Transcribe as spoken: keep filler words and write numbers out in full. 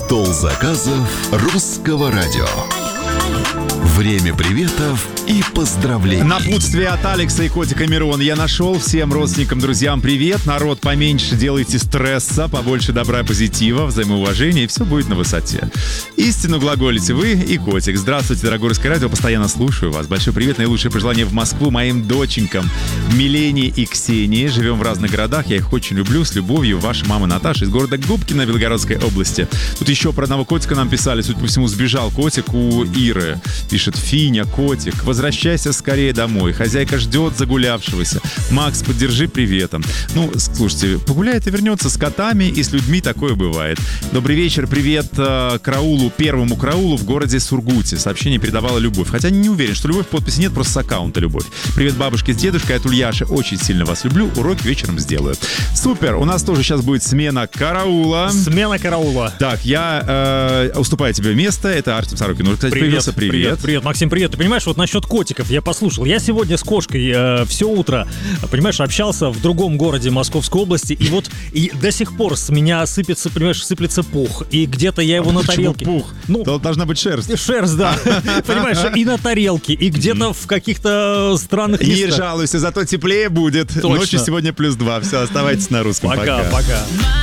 Стол заказов русского радио. Время приветов и поздравлений. Напутствие от Алекса и котика Мирон я нашел. Всем родственникам, друзьям привет. Народ, поменьше делайте стресса, побольше добра и позитива, взаимоуважения, и все будет на высоте. Истину глаголите вы и котик. Здравствуйте, дорогое русское радио, постоянно слушаю вас. Большой привет, наилучшие пожелания в Москву моим доченькам Милене и Ксении. Живем в разных городах, я их очень люблю. С любовью, ваша мама Наташа из города Губкино Белгородской области. Тут еще про одного котика нам писали. Судя по всему, сбежал котик у Иры. Пишет: Финя, котик, возвращайся скорее домой. Хозяйка ждет загулявшегося. Макс, поддержи приветом. Ну, слушайте, погуляет и вернется с котами, и с людьми такое бывает. Добрый вечер, привет э, караулу, первому караулу в городе Сургуте. Сообщение передавала Любовь. Хотя не уверен, что Любовь в подписи нет, просто с аккаунта Любовь. Привет бабушке с дедушкой от Ульяши. Очень сильно вас люблю. Уроки вечером сделаю. Супер, у нас тоже сейчас будет смена караула. Смена караула. Так, я э, уступаю тебе место. Это Артем Сорокин. Уже, кстати, Привет, появился. Привет. Привет, привет, Максим, привет. Ты понимаешь, вот насчет котиков я послушал. Я сегодня с кошкой э, все утро, понимаешь, общался в другом городе Московской области, и вот и до сих пор с меня сыпется, понимаешь, сыплется пух. И где-то я его а на почему тарелке. Пух? Ну, Тут должна быть шерсть. Шерсть, да. Понимаешь, и на тарелке, и где-то в каких-то странных Не местах. жалуйся, зато теплее будет. Точно. Ночью сегодня плюс два. Все, оставайтесь на русском. Пока, пока.